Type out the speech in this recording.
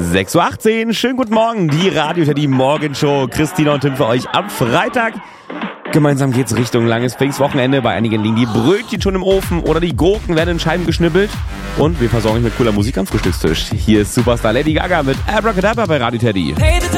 6.18 Uhr, schönen guten Morgen, die Radio Teddy Morgenshow. Christina und Tim für euch am Freitag. Gemeinsam geht's Richtung langes Pfingstwochenende. Bei einigen liegen die Brötchen schon im Ofen oder die Gurken werden in Scheiben geschnippelt. Und wir versorgen euch mit cooler Musik am Frühstückstisch. Hier ist Superstar Lady Gaga mit Abracadabra bei Radio Teddy. Hey,